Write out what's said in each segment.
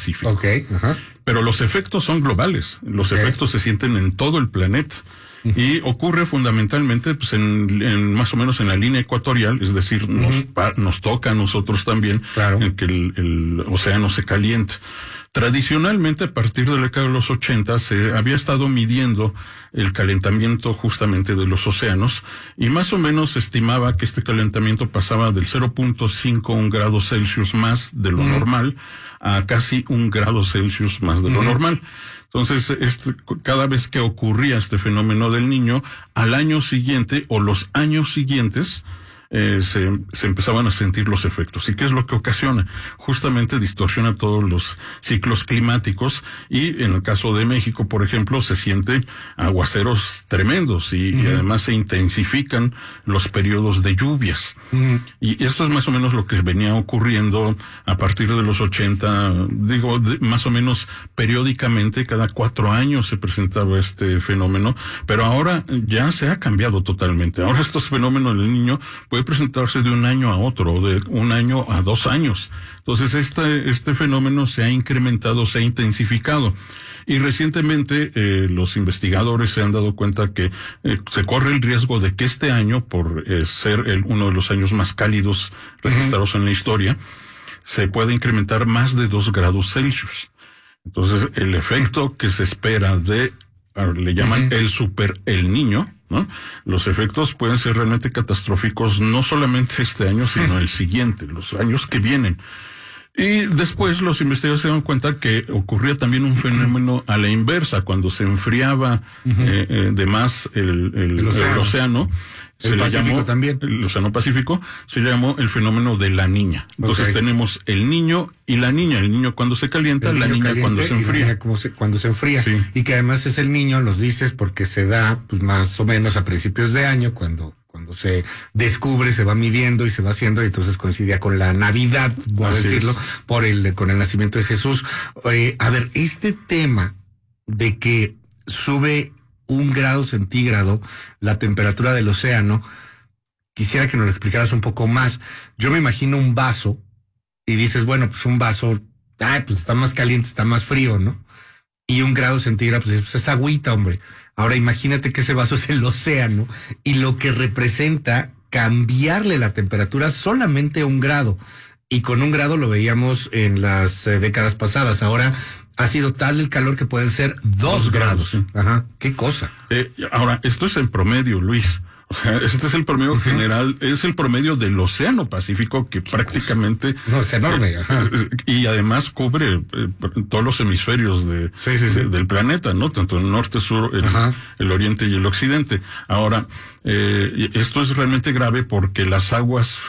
Pacífico. Okay, ajá. Pero los efectos son globales, los efectos se sienten en todo el planeta. Y ocurre fundamentalmente pues en más o menos en la línea ecuatorial, es decir, nos toca a nosotros también, claro, en que el océano se calienta. Tradicionalmente, a partir de la década de los 80, se había estado midiendo el calentamiento justamente de los océanos y más o menos se estimaba que este calentamiento pasaba del 0.5 grados Celsius más de lo normal a casi 1 grado Celsius más de lo normal. Entonces, cada vez que ocurría este fenómeno del Niño, al año siguiente o los años siguientes, se empezaban a sentir los efectos. ¿Y qué es lo que ocasiona? Justamente distorsiona todos los ciclos climáticos y en el caso de México, por ejemplo, se sienten aguaceros tremendos y además se intensifican los periodos de lluvias. Y esto es más o menos lo que venía ocurriendo a partir de los 80, más o menos periódicamente, cada 4 años se presentaba este fenómeno, pero ahora ya se ha cambiado totalmente. Ahora estos fenómenos del Niño puede presentarse de un año a otro, de 1 año a 2 años. Entonces este fenómeno se ha incrementado, se ha intensificado. Y recientemente los investigadores se han dado cuenta que se corre el riesgo de que este año, por ser uno de los años más cálidos registrados en la historia, se pueda incrementar más de 2 grados Celsius. Entonces el efecto que se espera le llaman el Niño, ¿no? Los efectos pueden ser realmente catastróficos, no solamente este año, sino el siguiente, los años que vienen. Y después los investigadores se dan cuenta que ocurría también un fenómeno a la inversa, cuando se enfriaba de más el océano. El Pacífico también. El Océano Pacífico se llamó el fenómeno de la Niña. Entonces tenemos el Niño y la Niña. El Niño cuando se calienta, la Niña cuando se enfría. Cuando se enfría. Sí. Y que además es el Niño, nos dices, porque se da pues más o menos a principios de año, cuando se descubre, se va midiendo y se va haciendo, y entonces coincidía con la Navidad, voy a decirlo, con el nacimiento de Jesús. A ver, este tema de que sube 1 grado centígrado la temperatura del océano, quisiera que nos lo explicaras un poco más. Yo me imagino un vaso y dices, bueno, pues un vaso, pues está más caliente, está más frío, ¿no? Y 1 grado centígrado, pues es agüita, hombre. Ahora imagínate que ese vaso es el océano y lo que representa cambiarle la temperatura solamente 1 grado. Y con 1 grado lo veíamos en las décadas pasadas. Ahora ha sido tal el calor que pueden ser 2 grados. Sí. Ajá, qué cosa. Ahora, esto es en promedio, Luis. O sea, este es el promedio general, es el promedio del Océano Pacífico, que prácticamente... No, es enorme. Y además cubre todos los hemisferios del planeta, ¿no? Tanto el norte, sur, el oriente y el occidente. Ahora, esto es realmente grave porque las aguas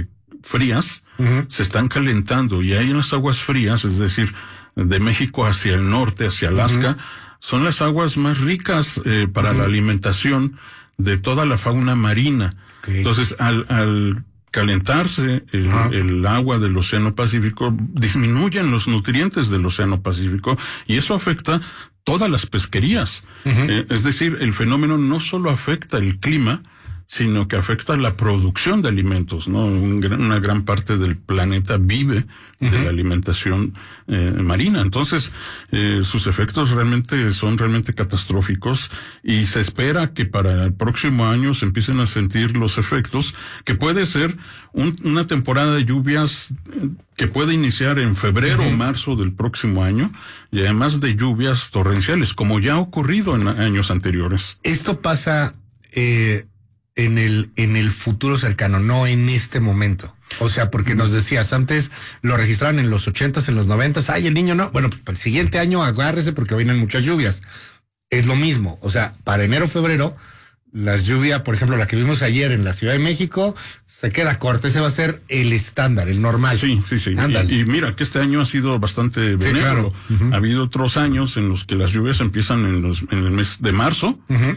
frías se están calentando, y ahí en las aguas frías, es decir, de México hacia el norte, hacia Alaska, son las aguas más ricas para la alimentación de toda la fauna marina. Entonces, al calentarse el agua del Océano Pacífico, disminuyen los nutrientes del Océano Pacífico, y eso afecta todas las pesquerías. Es decir, el fenómeno no solo afecta el clima, sino que afecta la producción de alimentos, ¿no? Una gran parte del planeta vive de la alimentación marina. Entonces, sus efectos son realmente catastróficos, y se espera que para el próximo año se empiecen a sentir los efectos, que puede ser una temporada de lluvias que puede iniciar en febrero o marzo del próximo año, y además de lluvias torrenciales, como ya ha ocurrido en años anteriores. Esto pasa en el futuro cercano, no en este momento. O sea, porque nos decías, antes lo registraban en los 80s, en los 90s, el Niño no. Bueno, pues para el siguiente año agárrese porque vienen muchas lluvias. Es lo mismo. O sea, para enero, febrero, las lluvias, por ejemplo, la que vimos ayer en la Ciudad de México, se queda corta. Ese va a ser el estándar, el normal. Sí. Y mira que este año ha sido bastante benévolo. Claro. Ha habido otros años en los que las lluvias empiezan en el mes de marzo,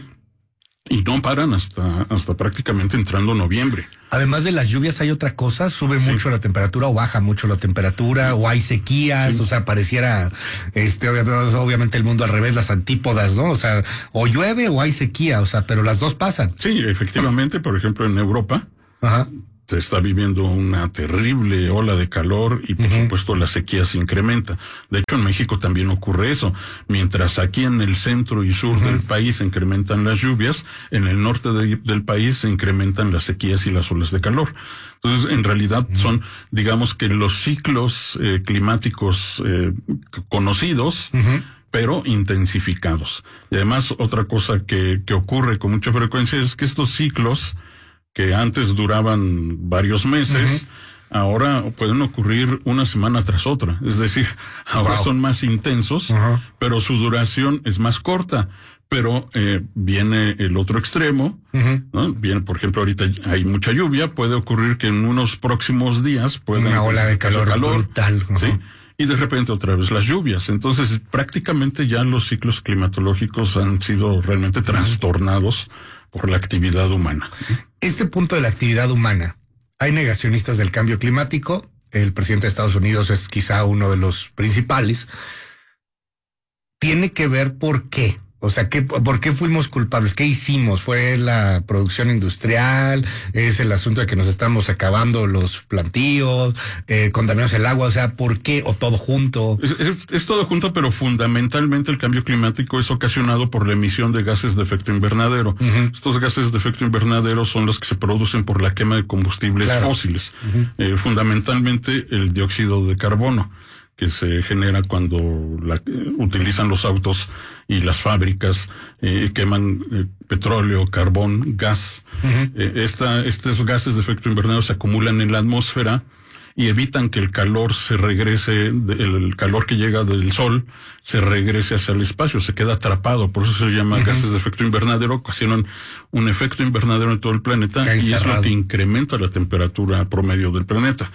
y no paran hasta prácticamente entrando noviembre. Además de las lluvias, ¿hay otra cosa? ¿Sube mucho la temperatura o baja mucho la temperatura? ¿O hay sequías? O sea, pareciera, obviamente el mundo al revés, las antípodas, ¿no? O sea, o llueve o hay sequía, o sea, pero las dos pasan. Sí, efectivamente, por ejemplo, en Europa, se está viviendo una terrible ola de calor y por supuesto la sequía se incrementa. De hecho, en México también ocurre eso. Mientras aquí en el centro y sur del país se incrementan las lluvias, en el norte del país se incrementan las sequías y las olas de calor. Entonces, en realidad son, digamos que los ciclos climáticos conocidos, pero intensificados. Y además, otra cosa que ocurre con mucha frecuencia es que estos ciclos que antes duraban varios meses, ahora pueden ocurrir una semana tras otra. Es decir, ahora son más intensos, pero su duración es más corta. Pero viene el otro extremo, ¿no? Viene, por ejemplo, ahorita hay mucha lluvia, puede ocurrir que en unos próximos días pueda una ola de calor brutal. ¿sí? Y de repente otra vez las lluvias. Entonces, prácticamente ya los ciclos climatológicos han sido realmente trastornados por la actividad humana. Este punto de la actividad humana, hay negacionistas del cambio climático, el presidente de Estados Unidos es quizá uno de los principales. Tiene que ver por qué. O sea, ¿por qué fuimos culpables? ¿Qué hicimos? ¿Fue la producción industrial? ¿Es el asunto de que nos estamos acabando los plantíos? ¿Contaminamos el agua? O sea, ¿por qué? ¿O todo junto? Es todo junto, pero fundamentalmente el cambio climático es ocasionado por la emisión de gases de efecto invernadero. Estos gases de efecto invernadero son los que se producen por la quema de combustibles fósiles. Fundamentalmente el dióxido de carbono, que se genera cuando utilizan los autos y las fábricas, queman petróleo, carbón, gas. Estos gases de efecto invernadero se acumulan en la atmósfera y evitan que el calor se regrese, el calor que llega del sol se regrese hacia el espacio, se queda atrapado. Por eso se llama gases de efecto invernadero, ocasionan un efecto invernadero en todo el planeta y es lo que incrementa la temperatura promedio del planeta.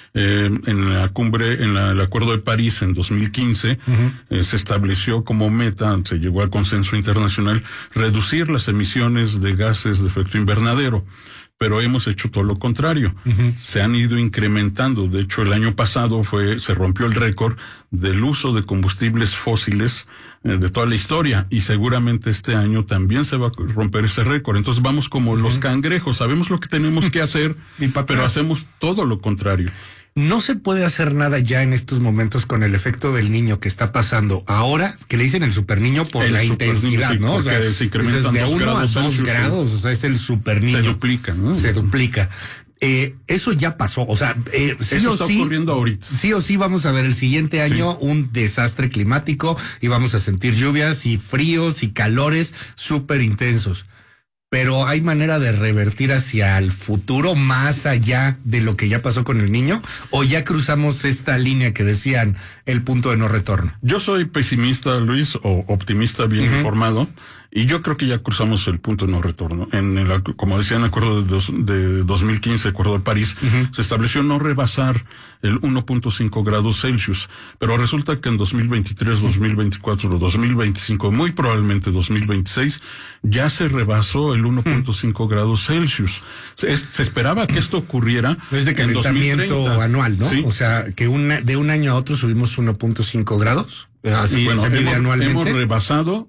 En la cumbre, en el Acuerdo de París en 2015, se estableció como meta, se llegó al consenso internacional, reducir las emisiones de gases de efecto invernadero. Pero hemos hecho todo lo contrario. Se han ido incrementando. De hecho, el año pasado se rompió el récord del uso de combustibles fósiles de toda la historia. Y seguramente este año también se va a romper ese récord. Entonces vamos como los cangrejos. Sabemos lo que tenemos que hacer, pero hacemos todo lo contrario. No se puede hacer nada ya en estos momentos con el efecto del niño que está pasando ahora, que le dicen el super niño por la intensidad, sí, ¿no? O sea, se incrementan de 1 a 2 grados, sí. O sea, es el super niño. Se duplica, ¿no? Se duplica. Eso ya pasó, o sea, eso está ocurriendo ahorita. Sí o sí vamos a ver el siguiente año un desastre climático y vamos a sentir lluvias y fríos y calores súper intensos. Pero ¿hay manera de revertir hacia el futuro más allá de lo que ya pasó con el niño? ¿O ya cruzamos esta línea que decían el punto de no retorno? Yo soy pesimista, Luis, o optimista bien informado, y yo creo que ya cruzamos el punto de no retorno. Como decía en el acuerdo de 2015, acuerdo de París, se estableció no rebasar el 1.5 grados Celsius, pero resulta que en 2023, 2024, 2025, muy probablemente 2026, ya se rebasó el 1.5 grados Celsius. Se esperaba que esto ocurriera es de calentamiento anual, ¿no? ¿Sí? O sea, que de un año a otro subimos 1.5 grados. Así hemos rebasado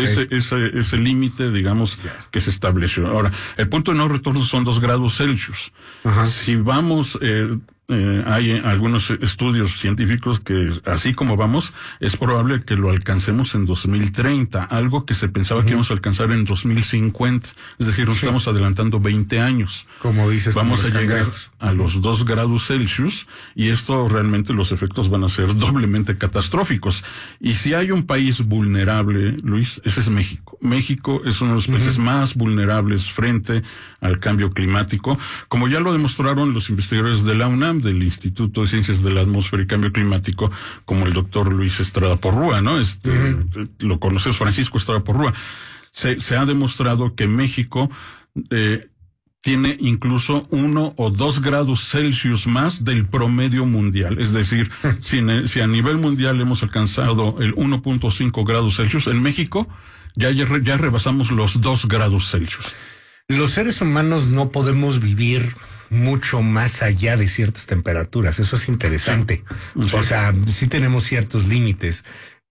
ese límite, digamos, que se estableció. Ahora, el punto de no retorno son 2 grados Celsius. Si vamos, hay algunos estudios científicos que así como vamos, es probable que lo alcancemos en 2030, algo que se pensaba que íbamos a alcanzar en 2050. Es decir, nos estamos adelantando 20 años. Como dices, vamos a llegar a los 2 grados Celsius y esto realmente los efectos van a ser doblemente catastróficos. Y si hay un país vulnerable, Luis, ese es México. México es uno de los países más vulnerables frente al cambio climático, como ya lo demostraron los investigadores de la UNAM, del Instituto de Ciencias de la Atmósfera y Cambio Climático, como el doctor Luis Estrada Porrúa, ¿no? Lo conoces, Francisco Estrada Porrúa. Se ha demostrado que México tiene incluso 1 o 2 grados Celsius más del promedio mundial. Es decir, si a nivel mundial hemos alcanzado el 1.5 grados Celsius, en México ya rebasamos los 2 grados Celsius. Los seres humanos no podemos vivir mucho más allá de ciertas temperaturas. Eso es interesante. O sea, sí tenemos ciertos límites.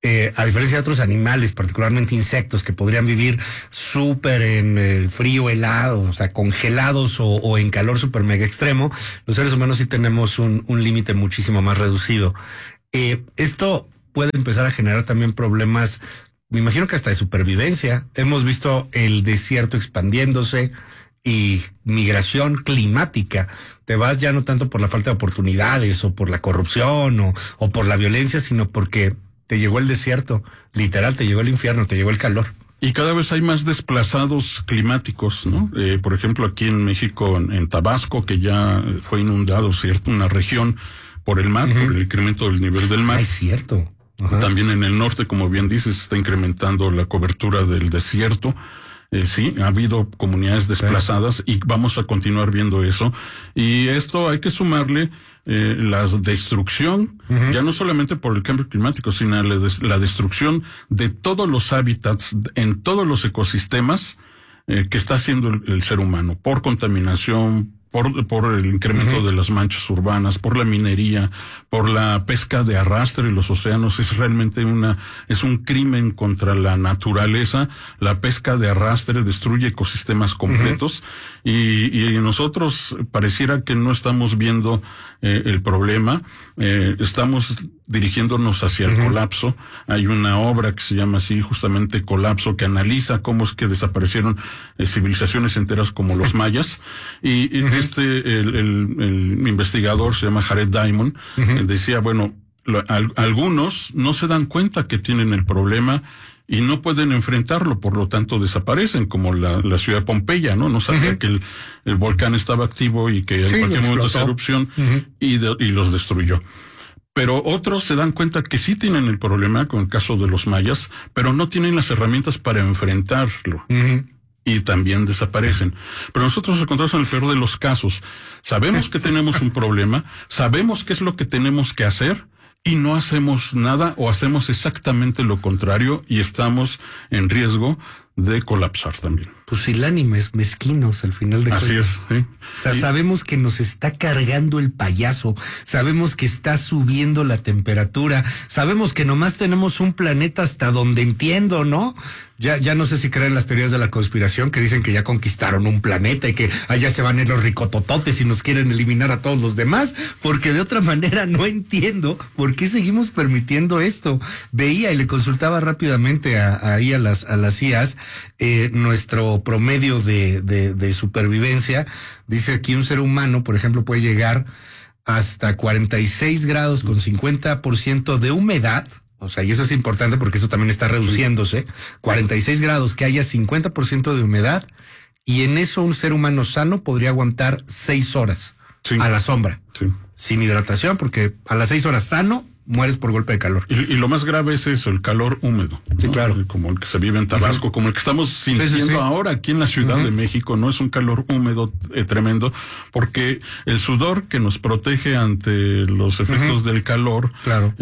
A diferencia de otros animales, particularmente insectos, que podrían vivir súper en frío, helado, o sea, congelados o en calor súper mega extremo, los seres humanos sí tenemos un límite muchísimo más reducido. Esto puede empezar a generar también problemas, me imagino que hasta de supervivencia. Hemos visto el desierto expandiéndose y migración climática. Te vas ya no tanto por la falta de oportunidades o por la corrupción o por la violencia, sino porque te llegó el desierto, literal, te llegó el infierno, te llegó el calor. Y cada vez hay más desplazados climáticos, ¿no? Por ejemplo, aquí en México, en Tabasco, que ya fue inundado, ¿cierto? Una región por el mar, por el incremento del nivel del mar. Es cierto. Ajá. También en el norte, como bien dices, está incrementando la cobertura del desierto. Sí, ha habido comunidades desplazadas y vamos a continuar viendo eso. Y esto hay que sumarle la destrucción, ya no solamente por el cambio climático, sino la destrucción de todos los hábitats en todos los ecosistemas que está haciendo el ser humano, por contaminación, por el incremento de las manchas urbanas, por la minería, por la pesca de arrastre en los océanos. Es realmente es un crimen contra la naturaleza. La pesca de arrastre destruye ecosistemas completos y nosotros pareciera que no estamos viendo el problema. Estamos dirigiéndonos hacia el colapso. Hay una obra que se llama así, justamente Colapso, que analiza cómo es que desaparecieron civilizaciones enteras como los mayas. Y el investigador se llama Jared Diamond, decía, bueno, algunos no se dan cuenta que tienen el problema y no pueden enfrentarlo, por lo tanto desaparecen, como la ciudad de Pompeya, ¿no? No sabía que el volcán estaba activo y que en cualquier momento hacía erupción y los destruyó. Pero otros se dan cuenta que sí tienen el problema, con el caso de los mayas, pero no tienen las herramientas para enfrentarlo. Y también desaparecen. Pero nosotros nos encontramos en el peor de los casos. Sabemos que tenemos un problema, sabemos qué es lo que tenemos que hacer y no hacemos nada o hacemos exactamente lo contrario y estamos en riesgo de colapsar también. Pusilánimes, mezquinos, al final de cuentas. Así es, sí. O sea, sabemos que nos está cargando el payaso, sabemos que está subiendo la temperatura, sabemos que nomás tenemos un planeta hasta donde entiendo, ¿no? Ya no sé si creen las teorías de la conspiración que dicen que ya conquistaron un planeta y que allá se van a ir los ricotototes y nos quieren eliminar a todos los demás, porque de otra manera no entiendo por qué seguimos permitiendo esto. Veía y le consultaba rápidamente ahí a las IAs nuestro promedio de supervivencia. Dice aquí un ser humano, por ejemplo, puede llegar hasta 46 grados con 50% de humedad. O sea, y eso es importante porque eso también está reduciéndose. 46 grados, que haya 50% de humedad, y en eso un ser humano sano podría aguantar 6 horas a la sombra. Sin hidratación, porque a las 6 horas sano, mueres por golpe de calor. Y lo más grave es eso, el calor húmedo. Sí, ¿no? claro. Como el que se vive en Tabasco, como el que estamos sintiendo ahora aquí en la Ciudad de México. No es un calor húmedo tremendo, porque el sudor que nos protege ante los efectos del calor,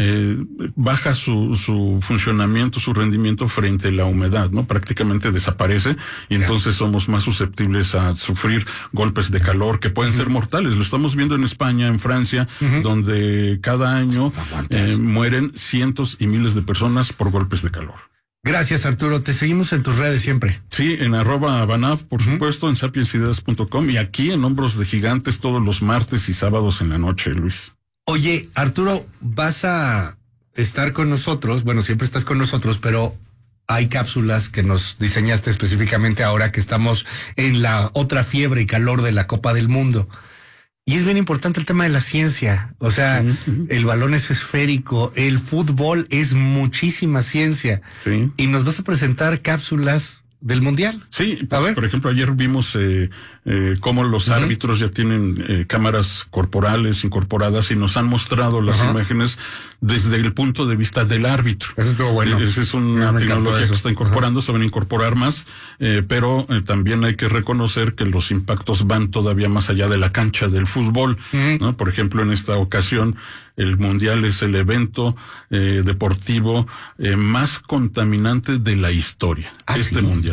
baja su funcionamiento, su rendimiento frente a la humedad, ¿no? Prácticamente desaparece y entonces somos más susceptibles a sufrir golpes de calor que pueden ser mortales. Lo estamos viendo en España, en Francia, donde cada año mueren cientos y miles de personas por golpes de calor. Gracias, Arturo. Te seguimos en tus redes siempre. Sí, en @Banaf, por supuesto, en sapiensideas.com y aquí en Hombros de Gigantes todos los martes y sábados en la noche, Luis. Oye, Arturo, vas a estar con nosotros, bueno, siempre estás con nosotros, pero hay cápsulas que nos diseñaste específicamente ahora que estamos en la otra fiebre y calor de la Copa del Mundo. Y es bien importante el tema de la ciencia. O sea, el balón es esférico, el fútbol es muchísima ciencia. Sí. Y nos vas a presentar cápsulas del Mundial. Sí, a ver. Por ejemplo, ayer vimos cómo los árbitros ya tienen cámaras corporales incorporadas y nos han mostrado las imágenes desde el punto de vista del árbitro. Eso estuvo bueno. Esa es una tecnología que está incorporando, se van a incorporar más, pero también hay que reconocer que los impactos van todavía más allá de la cancha del fútbol, ¿no? Por ejemplo, en esta ocasión, el Mundial es el evento deportivo más contaminante de la historia. ¿Sí? Mundial.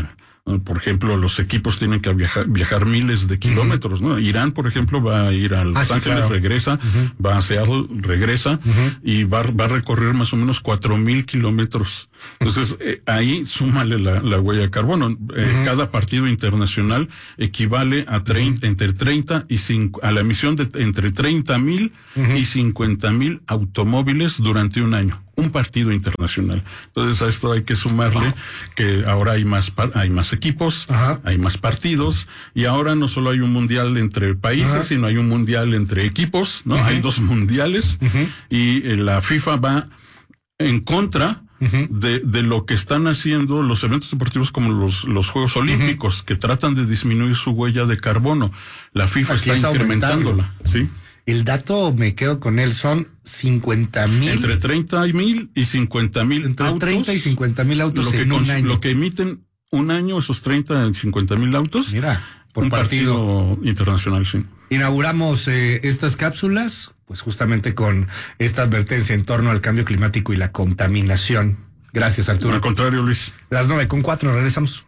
Por ejemplo, los equipos tienen que viajar miles de kilómetros, ¿no? Irán, por ejemplo, va a ir a Los Ángeles, claro. Regresa, va a Seattle, regresa, y va a recorrer más o menos 4,000 kilómetros. Entonces, ahí súmale la huella de carbono. Cada partido internacional equivale a entre 30 y 5, a la emisión de entre 30,000 y 50,000 automóviles durante un año. Un partido internacional. Entonces a esto hay que sumarle que ahora hay más equipos, hay más partidos, y ahora no solo hay un mundial entre países, sino hay un mundial entre equipos, ¿no? Hay 2 mundiales, y la FIFA va en contra de lo que están haciendo los eventos deportivos como los Juegos Olímpicos, que tratan de disminuir su huella de carbono. La FIFA está incrementándola, ¿sí? El dato, me quedo con él, son 50,000. Entre 30,000 y 50,000 entre autos. 30 y 50,000 autos en un año. Lo que emiten un año, esos 30 y 50,000 autos. Mira, por un partido internacional, sí. Inauguramos estas cápsulas, pues justamente con esta advertencia en torno al cambio climático y la contaminación. Gracias, Arturo. Al contrario, Luis. Las 9:04, regresamos.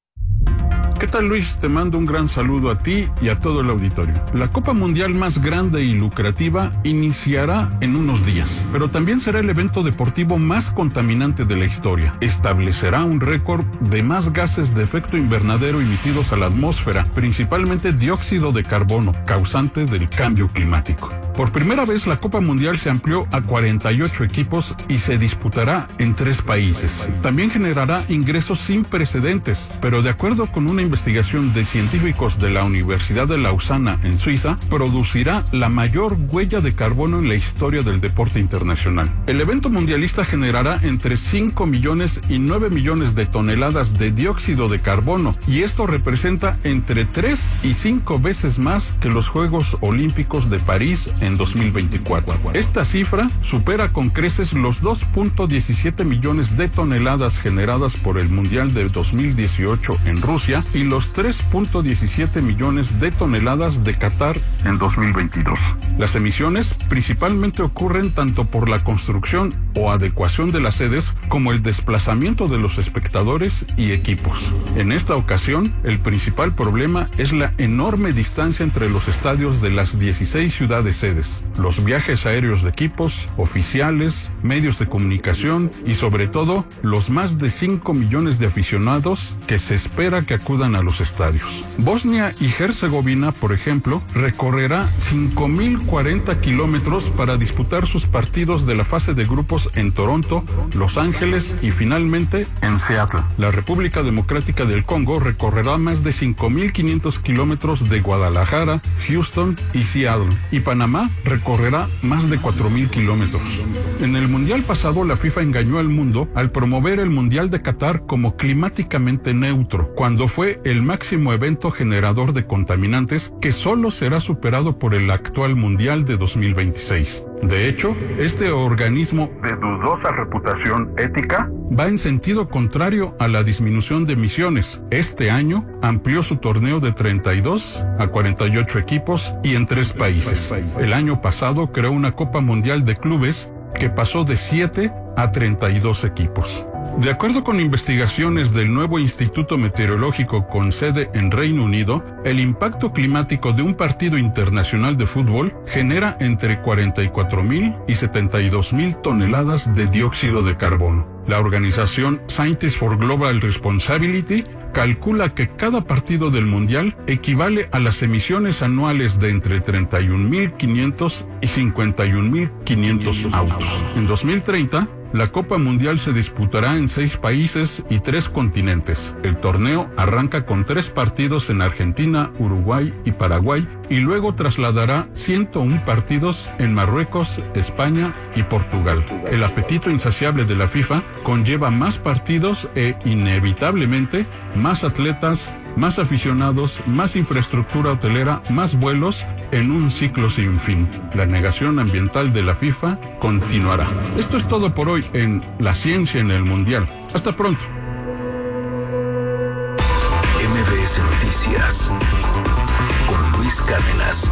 ¿Qué tal, Luis? Te mando un gran saludo a ti y a todo el auditorio. La Copa Mundial más grande y lucrativa iniciará en unos días, pero también será el evento deportivo más contaminante de la historia. Establecerá un récord de más gases de efecto invernadero emitidos a la atmósfera, principalmente dióxido de carbono, causante del cambio climático. Por primera vez, la Copa Mundial se amplió a 48 equipos y se disputará en 3 países. También generará ingresos sin precedentes, pero de acuerdo con una investigación de científicos de la Universidad de Lausana en Suiza, producirá la mayor huella de carbono en la historia del deporte internacional. El evento mundialista generará entre 5 millones y 9 millones de toneladas de dióxido de carbono, y esto representa entre 3 y 5 veces más que los Juegos Olímpicos de París en 2024. Esta cifra supera con creces los 2.17 millones de toneladas generadas por el Mundial de 2018 en Rusia y los 3.17 millones de toneladas de Qatar en 2022. Las emisiones principalmente ocurren tanto por la construcción o adecuación de las sedes como el desplazamiento de los espectadores y equipos. En esta ocasión, el principal problema es la enorme distancia entre los estadios de las 16 ciudades sedes, los viajes aéreos de equipos, oficiales, medios de comunicación y sobre todo los más de 5 millones de aficionados que se espera que acudan a los estadios. Bosnia y Herzegovina, por ejemplo, recorrerá 5,040 kilómetros para disputar sus partidos de la fase de grupos en Toronto, Los Ángeles y finalmente en Seattle. La República Democrática del Congo recorrerá más de 5,500 kilómetros de Guadalajara, Houston y Seattle, y Panamá recorrerá más de 4,000 kilómetros. En el Mundial pasado, la FIFA engañó al mundo al promover el Mundial de Qatar como climáticamente neutro, cuando fue el máximo evento generador de contaminantes que solo será superado por el actual Mundial de 2026. De hecho, este organismo de dudosa reputación ética va en sentido contrario a la disminución de emisiones. Este año amplió su torneo de 32 a 48 equipos y en 3 países. El año pasado creó una Copa Mundial de Clubes que pasó de 7 a 32 equipos. De acuerdo con investigaciones del nuevo Instituto Meteorológico con sede en Reino Unido, el impacto climático de un partido internacional de fútbol genera entre 44,000 y 72,000 toneladas de dióxido de carbono. La organización Scientists for Global Responsibility calcula que cada partido del Mundial equivale a las emisiones anuales de entre 31,500 y 51,500 autos. En 2030, la Copa Mundial se disputará en 6 países y 3 continentes. El torneo arranca con 3 partidos en Argentina, Uruguay y Paraguay y luego trasladará 101 partidos en Marruecos, España y Portugal. El apetito insaciable de la FIFA conlleva más partidos e, inevitablemente, más atletas, más aficionados, más infraestructura hotelera, más vuelos en un ciclo sin fin. La negación ambiental de la FIFA continuará. Esto es todo por hoy en La Ciencia en el Mundial. Hasta pronto. MBS Noticias con Luis Cárdenas.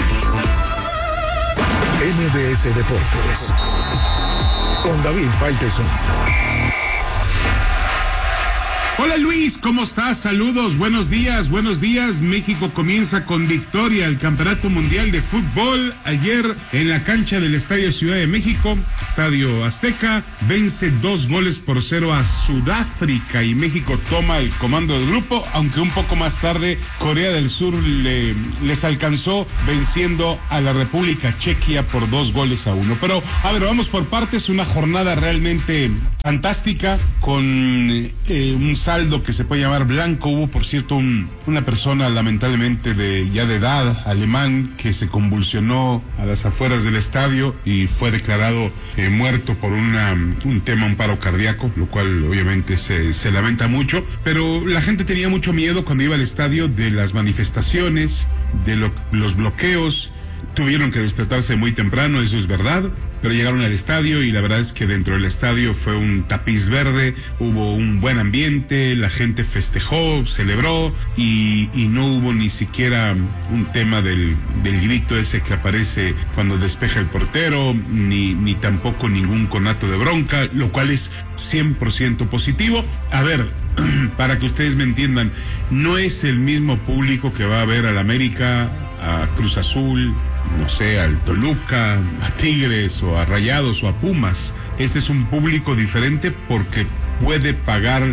MBS Deportes con David Faitelson. Hola Luis, ¿cómo estás? Saludos, buenos días. México comienza con victoria el Campeonato Mundial de Fútbol. Ayer en la cancha del Estadio Ciudad de México, Estadio Azteca, vence 2-0 a Sudáfrica y México toma el comando del grupo, aunque un poco más tarde Corea del Sur les alcanzó venciendo a la República Chequia por 2-1. Pero, a ver, vamos por partes, una jornada realmente fantástica con un saldo que se puede llamar blanco. Hubo, por cierto, una persona lamentablemente de edad, alemán, que se convulsionó a las afueras del estadio y fue declarado muerto por un paro cardíaco, lo cual obviamente se lamenta mucho, pero la gente tenía mucho miedo cuando iba al estadio de las manifestaciones, de los bloqueos. Tuvieron que despertarse muy temprano, eso es verdad, pero llegaron al estadio y la verdad es que dentro del estadio fue un tapiz verde, hubo un buen ambiente, la gente festejó, celebró y no hubo ni siquiera un tema del grito ese que aparece cuando despeja el portero, ni tampoco ningún conato de bronca, lo cual es 100% positivo. A ver, para que ustedes me entiendan, no es el mismo público que va a ver al América, a Cruz Azul, no sé, al Toluca, a Tigres o a Rayados o a Pumas. Este es un público diferente porque puede pagar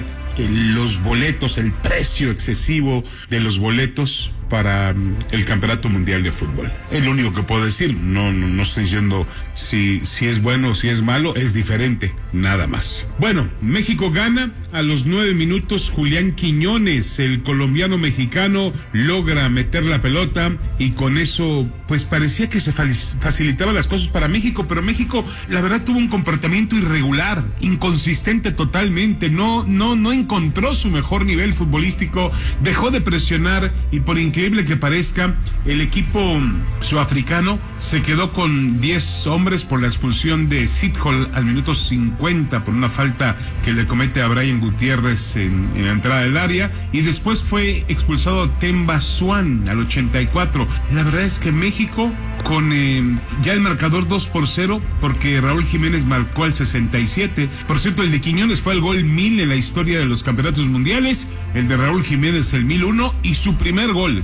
los boletos, el precio excesivo de los boletos para el Campeonato Mundial de Fútbol. Es lo único que puedo decir. No estoy diciendo si es bueno o si es malo, es diferente, nada más. Bueno, México gana. A los 9 minutos, Julián Quiñones, el colombiano mexicano, logra meter la pelota y con eso, pues parecía que se facilitaban las cosas para México, pero México, la verdad, tuvo un comportamiento irregular, inconsistente totalmente, no encontró su mejor nivel futbolístico, dejó de presionar y por increíble que parezca, el equipo sudafricano se quedó con 10 hombres por la expulsión de Sithole al minuto 50 por una falta que le comete a Brian Gutiérrez en la entrada del área, y después fue expulsado Themba Swan al 84. La verdad es que México, con ya el marcador 2-0, porque Raúl Jiménez marcó al 67. Por cierto, el de Quiñones fue el gol 1000 en la historia de los campeonatos mundiales, el de Raúl Jiménez el 1001 y su primer gol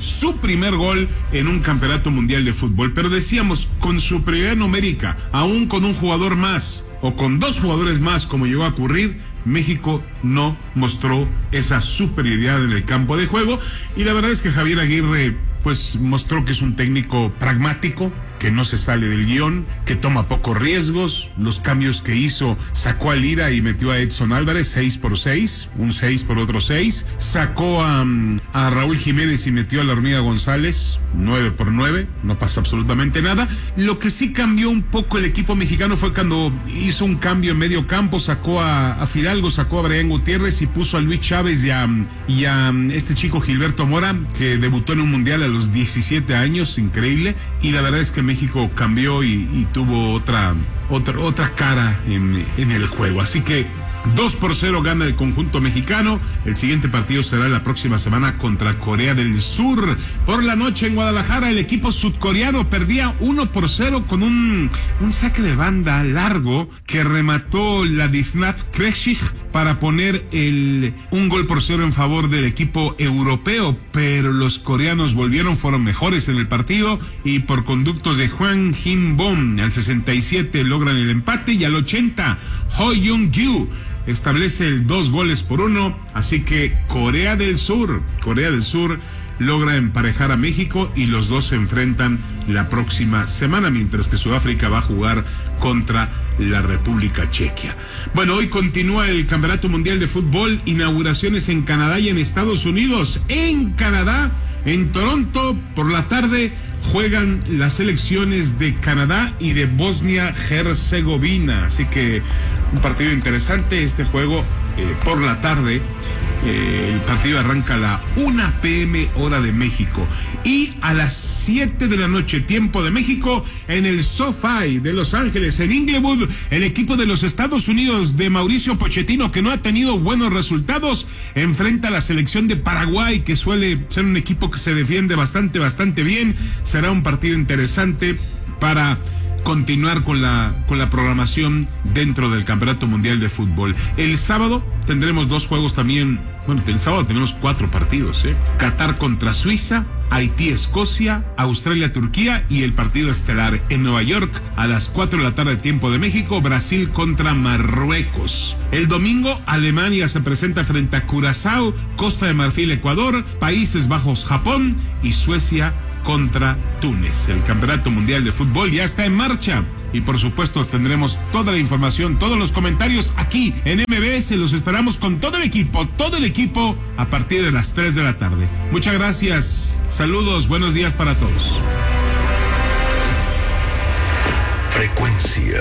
en un campeonato mundial de fútbol. Pero decíamos, con superioridad numérica, aún con un jugador más o con 2 jugadores más, como llegó a ocurrir, México no mostró esa superioridad en el campo de juego, y la verdad es que Javier Aguirre pues mostró que es un técnico pragmático, que no se sale del guión, que toma pocos riesgos. Los cambios que hizo, sacó a Lira y metió a Edson Álvarez 6 por 6, un 6 por otro 6, sacó a Raúl Jiménez y metió a la Hormiga González 9 por 9, no pasa absolutamente nada. Lo que sí cambió un poco el equipo mexicano fue cuando hizo un cambio en medio campo, sacó a Fidalgo, sacó a Brian Gutiérrez y puso a Luis Chávez y a este chico Gilberto Mora, que debutó en un mundial a los 17 años, increíble, y la verdad es que México cambió y tuvo otra cara en el juego. Así que 2-0 gana el conjunto mexicano. El siguiente partido será la próxima semana contra Corea del Sur. Por la noche en Guadalajara, el equipo sudcoreano perdía 1-0 con un saque de banda largo que remató Ladislav Krejcik para poner un 1-0 en favor del equipo europeo, pero los coreanos fueron mejores en el partido y por conductos de Hwang Hin-bom al 67 logran el empate, y al 80 Ho Young-gyu establece el 2-1, así que Corea del Sur logra emparejar a México y los dos se enfrentan la próxima semana, mientras que Sudáfrica va a jugar contra la República Chequia. Bueno, hoy continúa el Campeonato Mundial de Fútbol, inauguraciones en Canadá y en Estados Unidos. En Canadá, en Toronto, por la tarde, juegan las selecciones de Canadá y de Bosnia-Herzegovina. Así que un partido interesante este juego por la tarde. El partido arranca a la 1 p.m. hora de México, y a las 7 de la noche tiempo de México, en el SoFi de Los Ángeles, en Inglewood, el equipo de los Estados Unidos de Mauricio Pochettino, que no ha tenido buenos resultados, enfrenta a la selección de Paraguay, que suele ser un equipo que se defiende bastante bien. Será un partido interesante para continuar con la programación dentro del Campeonato Mundial de Fútbol. El sábado tendremos 2 juegos también Bueno, el sábado tenemos 4 partidos, Qatar contra Suiza, Haití, Escocia, Australia, Turquía y el partido estelar en Nueva York a las 4 de la tarde tiempo de México, Brasil contra Marruecos. El domingo, Alemania se presenta frente a Curazao, Costa de Marfil, Ecuador, Países Bajos, Japón y Suecia contra Túnez. El Campeonato Mundial de Fútbol ya está en marcha y por supuesto tendremos toda la información, todos los comentarios aquí en MBS. Los esperamos con todo el equipo a partir de las 3 de la tarde. Muchas gracias, saludos, buenos días para todos. Frecuencia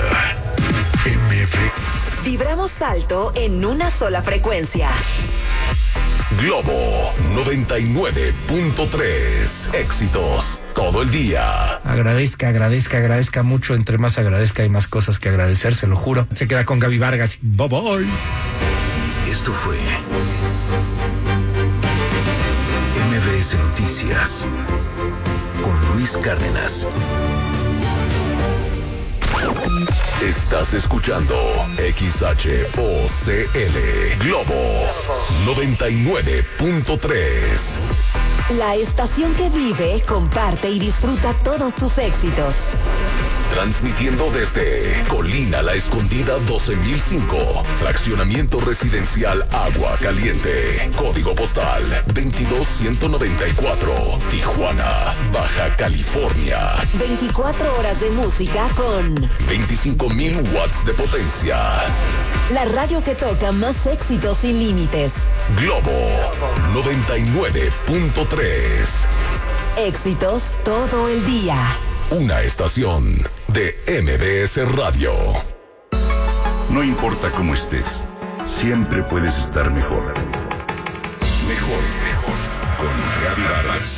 MB. Vibramos alto en una sola frecuencia. Globo 99.3. Éxitos todo el día. Agradezca mucho. Entre más agradezca hay más cosas que agradecer, se lo juro. Se queda con Gaby Vargas. Bye bye. Esto fue MBS Noticias con Luis Cárdenas. Estás escuchando XHOCL Globo 99.3. La estación que vive, comparte y disfruta todos tus éxitos. Transmitiendo desde Colina La Escondida 12005, fraccionamiento residencial Agua Caliente, código postal 22194, Tijuana, Baja California. 24 horas de música con 25,000 watts de potencia. la radio que toca más éxitos sin límites. Globo 99.3. Éxitos todo el día. Una estación de MBS Radio. No importa cómo estés, siempre puedes estar mejor. Mejor, con Gaby Vargas.